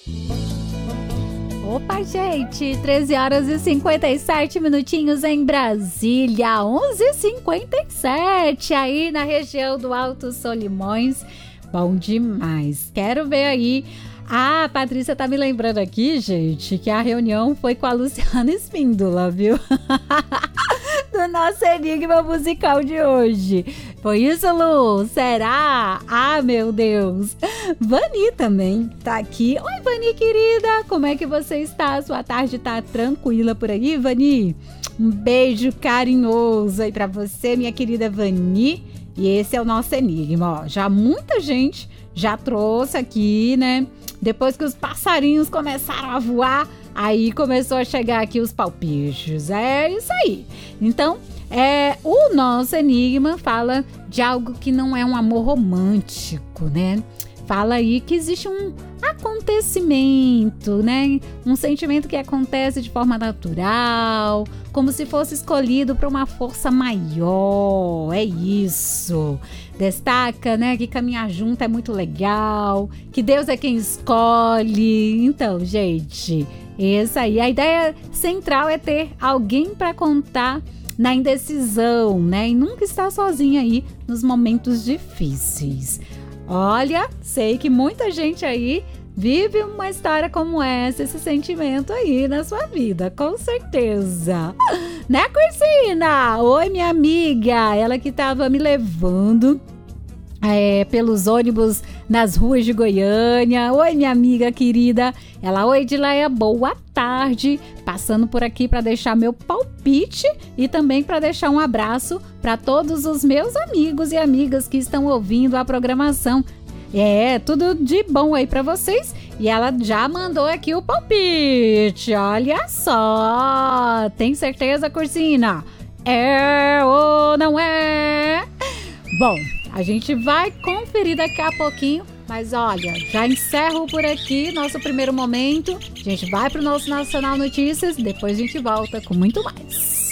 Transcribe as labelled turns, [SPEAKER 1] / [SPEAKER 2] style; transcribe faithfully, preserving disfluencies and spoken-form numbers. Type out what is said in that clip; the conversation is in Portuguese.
[SPEAKER 1] Opa, gente, treze horas e cinquenta e sete minutinhos em Brasília, onze e cinquenta e sete aí na região do Alto Solimões. Bom demais. Quero ver aí. Ah, a Patrícia tá me lembrando aqui, gente, que a reunião foi com a Luciana Espíndola, viu? Do nosso enigma musical de hoje. Foi isso, Lu? Será? Ah, meu Deus. Vani também tá aqui. Oi, Vani, querida. Como é que você está? Sua tarde tá tranquila por aí, Vani? Um beijo carinhoso aí pra você, minha querida Vani. E esse é o nosso enigma, ó. Já muita gente já trouxe aqui, né? Depois que os passarinhos começaram a voar, aí começou a chegar aqui os palpites. É isso aí. Então, é, o nosso enigma fala de algo que não é um amor romântico, né? Fala aí que existe um acontecimento, né? Um sentimento que acontece de forma natural, como se fosse escolhido por uma força maior. É isso. Destaca, né, que caminhar junto é muito legal, que Deus é quem escolhe. Então, gente, essa aí, a ideia central é ter alguém para contar na indecisão, né? E nunca estar sozinha aí nos momentos difíceis. Olha, sei que muita gente aí vive uma história como essa, esse sentimento aí na sua vida, com certeza. Né, Cursina? Oi, minha amiga, ela que estava me levando é, pelos ônibus nas ruas de Goiânia. Oi, minha amiga querida. Ela, oi, Dileia, boa tarde. Passando por aqui para deixar meu palpite e também para deixar um abraço para todos os meus amigos e amigas que estão ouvindo a programação. É, tudo de bom aí para vocês. E ela já mandou aqui o palpite. Olha só. Tem certeza, Cursina? É ou não é? Bom, a gente vai conferir daqui a pouquinho. Mas olha, já encerro por aqui nosso primeiro momento. A gente vai para o nosso Nacional Notícias. Depois a gente volta com muito mais.